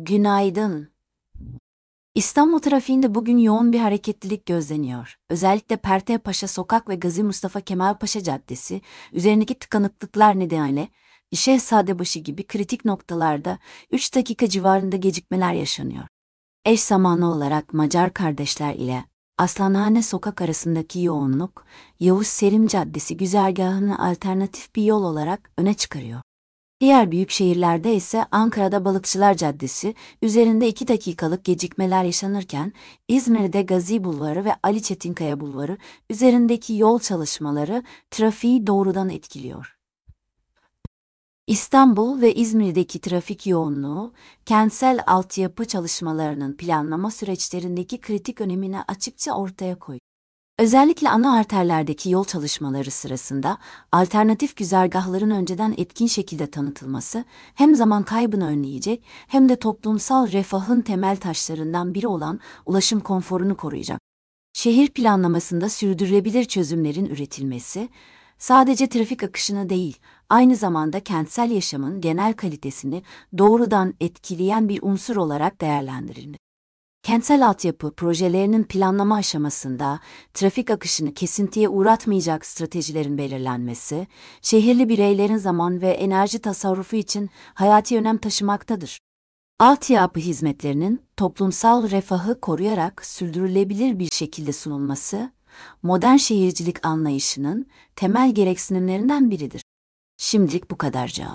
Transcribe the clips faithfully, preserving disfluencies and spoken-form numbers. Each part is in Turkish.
Günaydın. İstanbul trafiğinde bugün yoğun bir hareketlilik gözleniyor. Özellikle Pertepaşa Sokak ve Gazi Mustafa Kemal Paşa Caddesi üzerindeki tıkanıklıklar nedeniyle Şehzadebaşı gibi kritik noktalarda üç dakika civarında gecikmeler yaşanıyor. Eş zamanlı olarak Macar kardeşler ile Aslanhane Sokak arasındaki yoğunluk, Yavuz Selim Caddesi güzergahını alternatif bir yol olarak öne çıkarıyor. Diğer büyük şehirlerde ise Ankara'da Balıkçılar Caddesi üzerinde iki dakikalık gecikmeler yaşanırken İzmir'de Gazi Bulvarı ve Ali Çetinkaya Bulvarı üzerindeki yol çalışmaları trafiği doğrudan etkiliyor. İstanbul ve İzmir'deki trafik yoğunluğu, kentsel altyapı çalışmalarının planlama süreçlerindeki kritik önemini açıkça ortaya koyuyor. Özellikle ana arterlerdeki yol çalışmaları sırasında alternatif güzergahların önceden etkin şekilde tanıtılması hem zaman kaybını önleyecek hem de toplumsal refahın temel taşlarından biri olan ulaşım konforunu koruyacak. Şehir planlamasında sürdürülebilir çözümlerin üretilmesi, sadece trafik akışını değil, aynı zamanda kentsel yaşamın genel kalitesini doğrudan etkileyen bir unsur olarak değerlendirilmeli. Kentsel altyapı projelerinin planlama aşamasında trafik akışını kesintiye uğratmayacak stratejilerin belirlenmesi, şehirli bireylerin zaman ve enerji tasarrufu için hayati önem taşımaktadır. Altyapı hizmetlerinin toplumsal refahı koruyarak sürdürülebilir bir şekilde sunulması, modern şehircilik anlayışının temel gereksinimlerinden biridir. Şimdilik bu kadarca.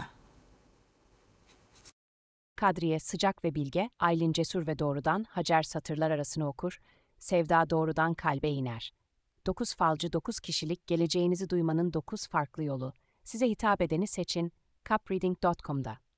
Kadriye sıcak ve bilge, Aylin cesur ve doğrudan, Hacer satırlar arasını okur, Sevda doğrudan kalbe iner. Dokuz falcı dokuz kişilik geleceğinizi duymanın dokuz farklı yolu. Size hitap edeni seçin, capreading nokta com'da.